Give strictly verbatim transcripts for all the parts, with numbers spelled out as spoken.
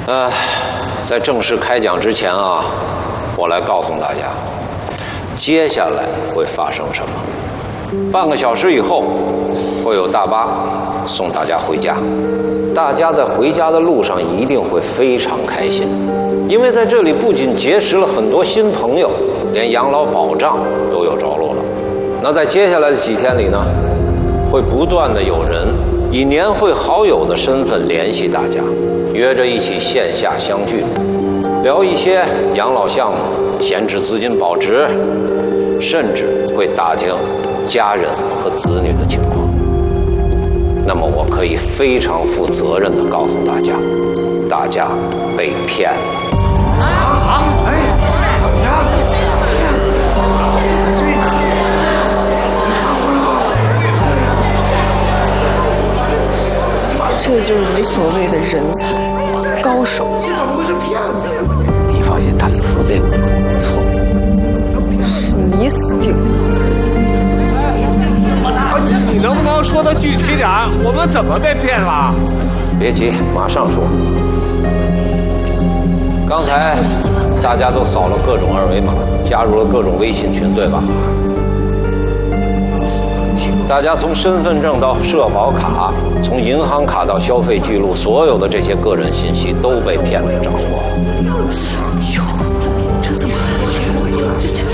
呃，在正式开讲之前啊，我来告诉大家，接下来会发生什么。半个小时以后，会有大巴送大家回家。大家在回家的路上一定会非常开心，因为在这里不仅结识了很多新朋友，连养老保障都有着落了。那在接下来的几天里呢，会不断的有人以年会好友的身份联系大家，约着一起线下相聚，聊一些养老项目、闲置资金保值，甚至会打听家人和子女的情况。那么我可以非常负责任地告诉大家，大家被骗了。啊！哎，怎么样？ 这就是你所谓的人才高手。 怎么会是骗子？你放心，他死定了。错， 是你死定了。 你能不能说的具体点？我们怎么被骗了？ 别急，马上说。刚才大家都扫了各种二维码，加入了各种微信群，对吧？大家从身份证到社保卡，从银行卡到消费记录，所有的这些个人信息都被骗子掌握了。 哟，这怎么办？这这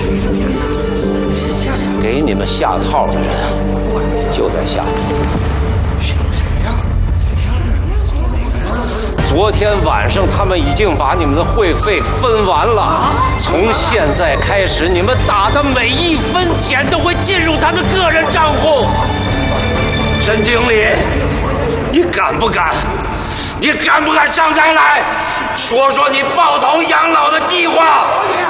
给你们下套的人就在下面。谁呀？昨天晚上他们已经把你们的会费分完了，从现在开始，你们打的每一分钱都会进入他的个人账户。沈经理，你敢不敢？你敢不敢上台来说说你抱头养老的计划？